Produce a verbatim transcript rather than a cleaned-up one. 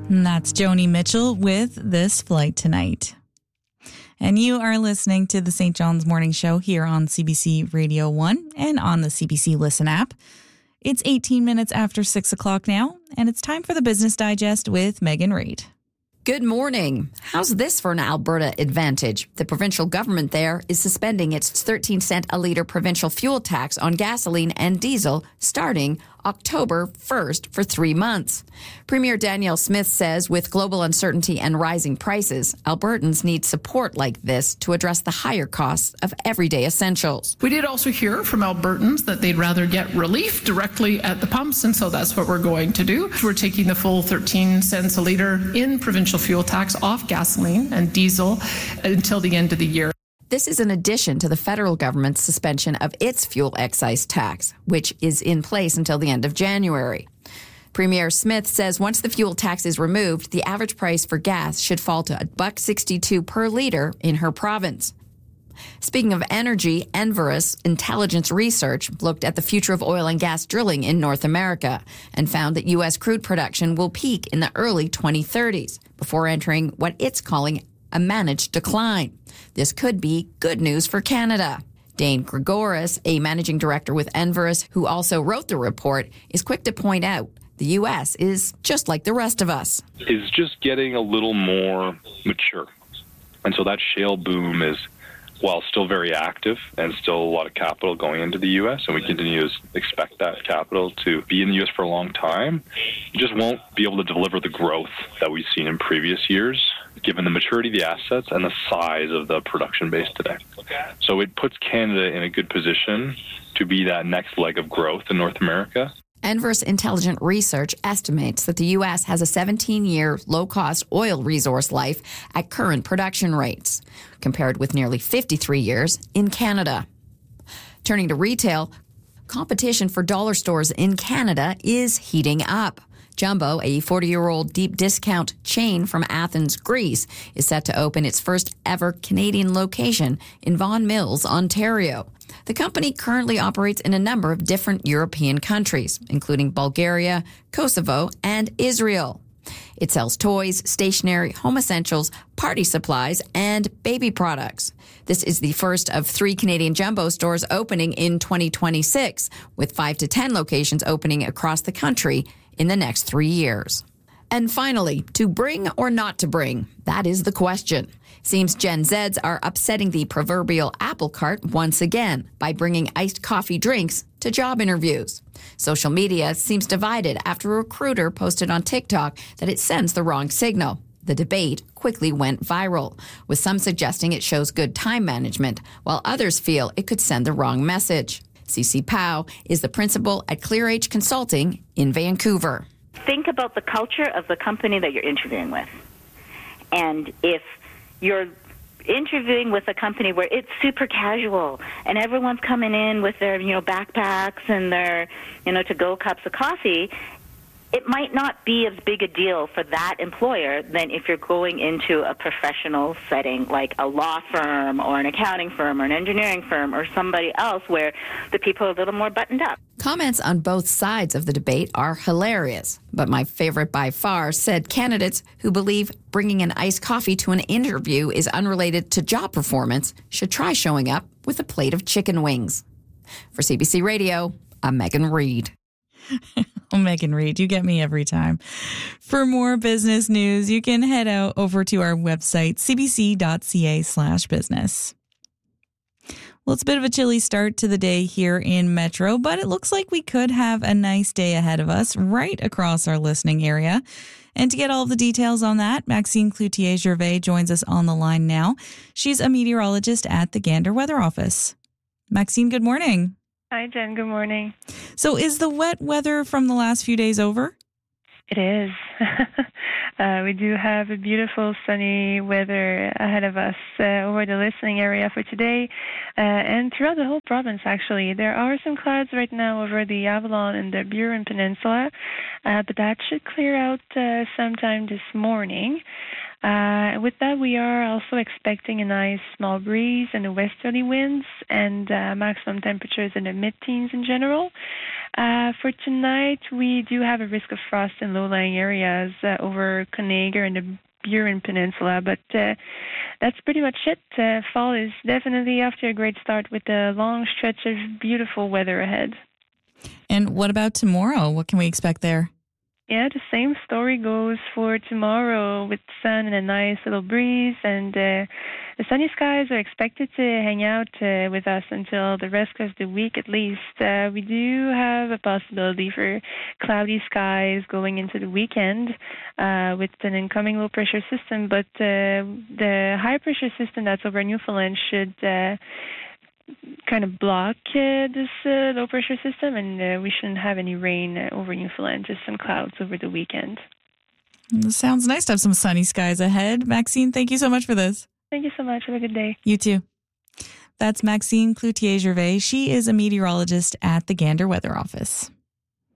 And that's Joni Mitchell with This Flight Tonight. And you are listening to the Saint John's Morning Show here on C B C Radio one and on the C B C Listen app. It's eighteen minutes after six o'clock now, and it's time for the Business Digest with Megan Reid. Good morning. How's this for an Alberta advantage? The provincial government there is suspending its thirteen cent a litre provincial fuel tax on gasoline and diesel starting October first for three months. Premier Danielle Smith says with global uncertainty and rising prices, Albertans need support like this to address the higher costs of everyday essentials. We did also hear from Albertans that they'd rather get relief directly at the pumps, and so that's what we're going to do. We're taking the full thirteen cents a litre in provincial fuel tax off gasoline and diesel until the end of the year. This is in addition to the federal government's suspension of its fuel excise tax, which is in place until the end of January. Premier Smith says once the fuel tax is removed, the average price for gas should fall to one dollar sixty-two per litre in her province. Speaking of energy, Enverus Intelligence Research looked at the future of oil and gas drilling in North America and found that U S crude production will peak in the early twenty thirties before entering what it's calling a managed decline. This could be good news for Canada. Dane Gregoris, a managing director with Enverus, who also wrote the report, is quick to point out the U S is just like the rest of us. Is just getting a little more mature. And so that shale boom is, while still very active and still a lot of capital going into the U S, and we continue to expect that capital to be in the U S for a long time, it just won't be able to deliver the growth that we've seen in previous years, given the maturity of the assets and the size of the production base today. So it puts Canada in a good position to be that next leg of growth in North America. Enverus Intelligent Research estimates that the U S has a seventeen-year low-cost oil resource life at current production rates, compared with nearly fifty-three years in Canada. Turning to retail, competition for dollar stores in Canada is heating up. Jumbo, a forty-year-old deep discount chain from Athens, Greece, is set to open its first ever Canadian location in Vaughan Mills, Ontario. The company currently operates in a number of different European countries, including Bulgaria, Kosovo, and Israel. It sells toys, stationery, home essentials, party supplies, and baby products. This is the first of three Canadian Jumbo stores opening in twenty twenty-six, with five to ten locations opening across the country in the next three years. And finally, to bring or not to bring, that is the question. Seems Gen Zs are upsetting the proverbial apple cart once again by bringing iced coffee drinks to job interviews. Social media seems divided after a recruiter posted on TikTok that it sends the wrong signal. The debate quickly went viral, with some suggesting it shows good time management, while others feel it could send the wrong message. Cece Powell is the principal at ClearH Consulting in Vancouver. Think about the culture of the company that you're interviewing with. And if you're interviewing with a company where it's super casual and everyone's coming in with their, you know, backpacks and their, you know, to-go cups of coffee, it might not be as big a deal for that employer than if you're going into a professional setting like a law firm or an accounting firm or an engineering firm or somebody else where the people are a little more buttoned up. Comments on both sides of the debate are hilarious, but my favorite by far said candidates who believe bringing an iced coffee to an interview is unrelated to job performance should try showing up with a plate of chicken wings. For C B C Radio, I'm Megan Reid. Oh, Megan Reid, you get me every time. For more business news, you can head out over to our website, cbc.ca slash business. Well, it's a bit of a chilly start to the day here in Metro, but it looks like we could have a nice day ahead of us right across our listening area. And to get all of the details on that, Maxine Cloutier-Gervais joins us on the line now. She's a meteorologist at the Gander Weather Office. Maxine, good morning. Hi, Jen. Good morning. So is the wet weather from the last few days over? It is. uh, we do have a beautiful sunny weather ahead of us uh, over the listening area for today uh, and throughout the whole province, actually. There are some clouds right now over the Avalon and the Burin Peninsula, uh, but that should clear out uh, sometime this morning. Uh, with that, we are also expecting a nice small breeze and the westerly winds and uh, maximum temperatures in the mid-teens in general. Uh, for tonight, we do have a risk of frost in low-lying areas uh, over Conager and the Burin Peninsula, but uh, that's pretty much it. Uh, fall is definitely off to a great start with a long stretch of beautiful weather ahead. And what about tomorrow? What can we expect there? Yeah, the same story goes for tomorrow with sun and a nice little breeze, and uh, the sunny skies are expected to hang out uh, with us until the rest of the week at least. Uh, we do have a possibility for cloudy skies going into the weekend uh, with an incoming low-pressure system, but uh, the high-pressure system that's over Newfoundland should uh, kind of block uh, this uh, low-pressure system, and uh, we shouldn't have any rain uh, over Newfoundland, just some clouds over the weekend. It sounds nice to have some sunny skies ahead. Maxine, thank you so much for this. Thank you so much. Have a good day. You too. That's Maxine Cloutier-Gervais. She is a meteorologist at the Gander Weather Office.